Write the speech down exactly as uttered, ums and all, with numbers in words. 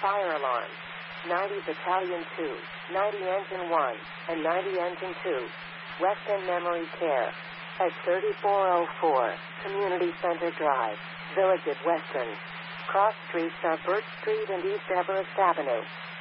Fire alarms. ninety Battalion two, ninety Engine one, and ninety Engine two. Weston Memory Care. At thirty-four oh four, Community Center Drive, Village at Weston. Cross streets are Birch Street and East Everest Avenue.